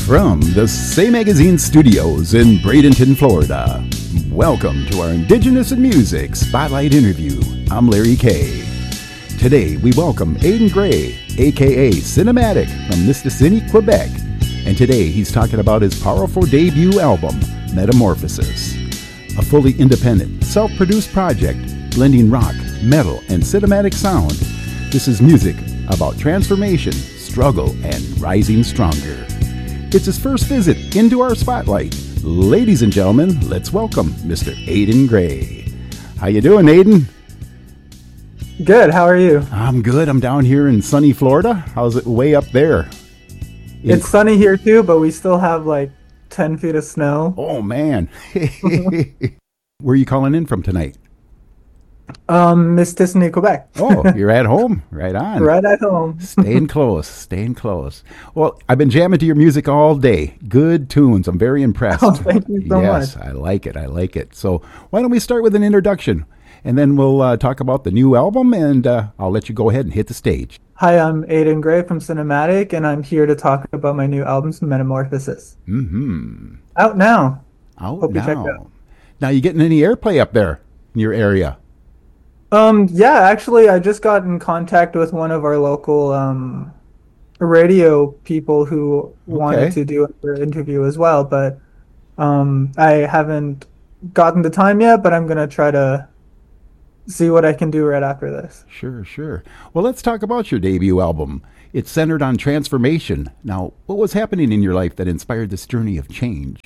From the Say Magazine studios in Bradenton, Florida, welcome to our Indigenous in Music Spotlight interview. I'm Larry Kay. Today we welcome Aidan Gray, aka Cinematic from Mistassini, Quebec. And today he's talking about his powerful debut album, Metamorphosis. A fully independent, self-produced project blending rock, metal, and cinematic sound. This is music about transformation, struggle, and rising stronger. It's his first visit into our spotlight. Ladies and gentlemen, let's welcome Mr. Aidan Gray. How you doing, Aidan? Good. How are you? I'm good. I'm down here in sunny Florida. How's it way up there? It's sunny here too, but we still have like 10 feet of snow. Oh, man. Where are you calling in from tonight? Mistassini, Quebec. Oh, you're at home. Right on. Right at home. Staying close. Well, I've been jamming to your music all day. Good tunes. I'm very impressed. Oh, thank you so much. Yes, I like it. So why don't we start with an introduction, and then we'll talk about the new album, and I'll let you go ahead and hit the stage. Hi, I'm Aidan Gray from Cinematic, and I'm here to talk about my new album, Metamorphosis. Mm-hmm. Out now. Hope you check it out. Now, you getting any airplay up there in your area? Yeah, actually, I just got in contact with one of our local radio people who wanted to do an interview as well, but I haven't gotten the time yet, but I'm going to try to see what I can do right after this. Sure. Well, let's talk about your debut album. It's centered on transformation. Now, what was happening in your life that inspired this journey of change?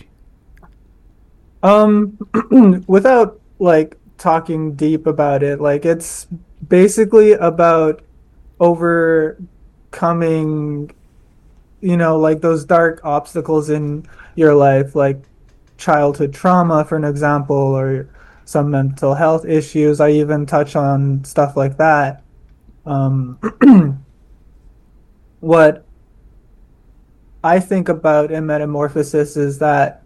Without, talking deep about it, it's basically about overcoming those dark obstacles in your life, like childhood trauma, for an example, or some mental health issues. I even touch on stuff like that. What I think about in Metamorphosis is that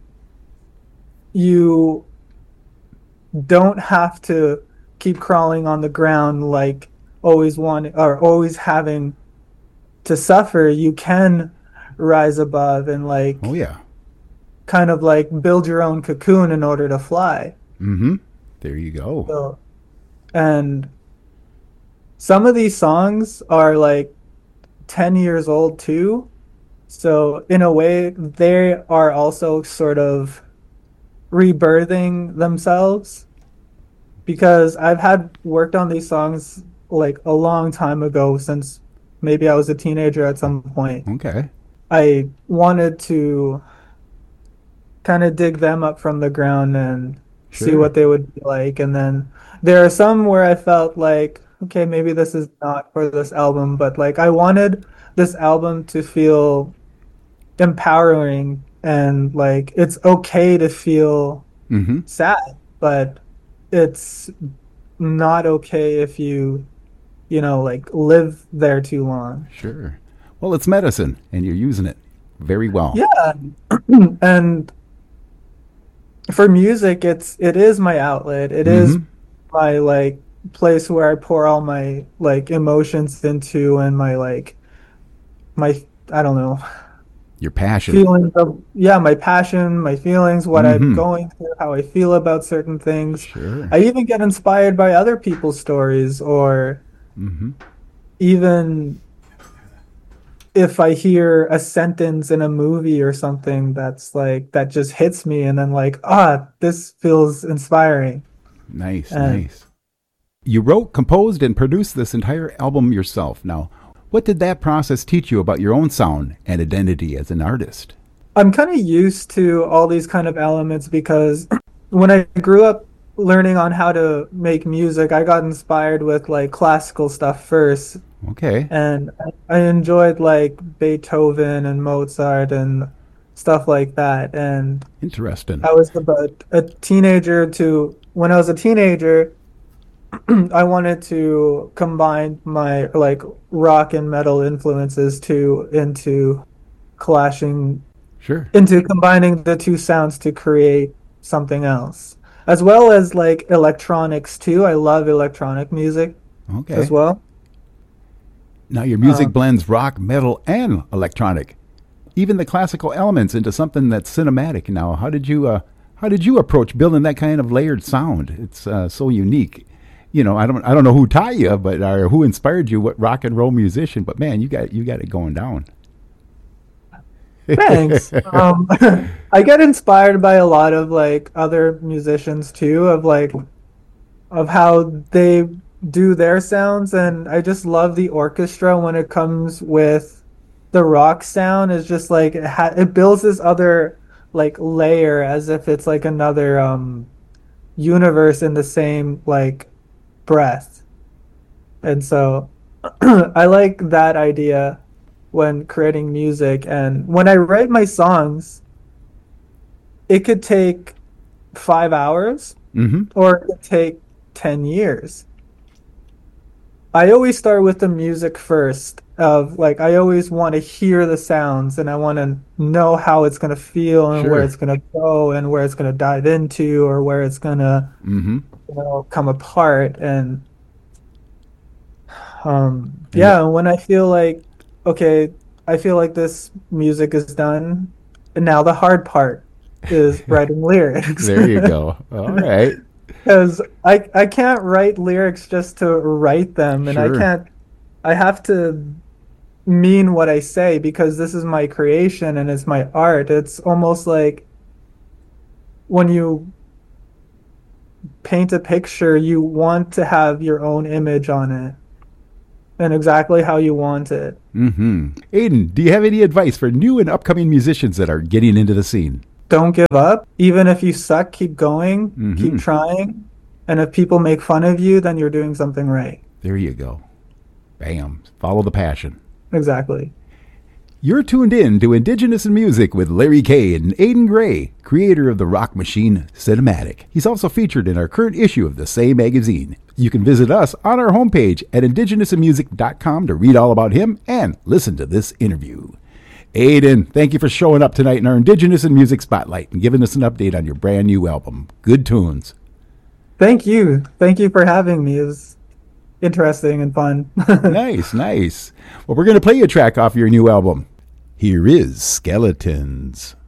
you don't have to keep crawling on the ground, always having to suffer. You can rise above and kind of build your own cocoon in order to fly. Mm-hmm. There you go. So, and some of these songs are 10 years old too. So in a way, they are also sort of rebirthing themselves, because I've had worked on these songs a long time ago, since maybe I was a teenager at some point. Okay. I wanted to kind of dig them up from the ground and see what they would be like. And then there are some where I felt okay, maybe this is not for this album, but I wanted this album to feel empowering, and it's okay to feel sad, but it's not okay if you live there too long. Sure. Well, it's medicine, and you're using it very well. Yeah. And for music, it is my outlet. It is my place where I pour all my emotions into, and my I don't know, your passion, feelings of my passion, my feelings, what I'm going through, how I feel about certain things. Sure. I even get inspired by other people's stories, or even if I hear a sentence in a movie or something that's that just hits me, and then this feels inspiring. Nice. You wrote, composed, and produced this entire album yourself. Now, what did that process teach you about your own sound and identity as an artist? I'm kind of used to all these kind of elements, because when I grew up learning on how to make music, I got inspired with classical stuff first. Okay. And I enjoyed Beethoven and Mozart and stuff like that. And interesting. I was about when I was a teenager, I wanted to combine my rock and metal influences into combining the two sounds to create something else, as well as electronics too. I love electronic music as well. Now your music blends rock, metal, and electronic. even the classical elements into something that's cinematic now. How did you approach building that kind of layered sound? It's so unique. I don't know who taught you, but or who inspired you, what rock and roll musician, but man, you got it going down. Thanks. I get inspired by a lot of like other musicians too, of how they do their sounds, and I just love the orchestra when it comes with the rock sound. Is just like it builds this other like layer as if it's like another universe in the same like breath. And so I like that idea when creating music. And when I write my songs, it could take 5 hours or it could take 10 years. I always start with the music first. Of like, I always want to hear the sounds and I want to know how it's going to feel and where it's going to go and where it's going to dive into or where it's going to come apart. And when I feel like, okay, I feel like this music is done, and now the hard part is writing lyrics. There you go. All right. Because I can't write lyrics just to write them, and I have to mean what I say, because this is my creation and it's my art. It's almost like when you paint a picture, you want to have your own image on it and exactly how you want it. Aiden, do you have any advice for new and upcoming musicians that are getting into the scene? Don't give up. Even if you suck, keep going, keep trying. And if people make fun of you, then you're doing something right. There you go. Bam. Follow the passion. Exactly. You're tuned in to Indigenous in Music with Larry K. and Aiden Gray, creator of the Rock Machine Cinematic. He's also featured in our current issue of the same magazine. You can visit us on our homepage at indigenousinmusic.com to read all about him and listen to this interview. Aiden, thank you for showing up tonight in our Indigenous in Music Spotlight and giving us an update on your brand new album, Good Tunes. Thank you. Thank you for having me. It was interesting and fun. Nice. Well, we're going to play you a track off your new album. Here is Skeletons.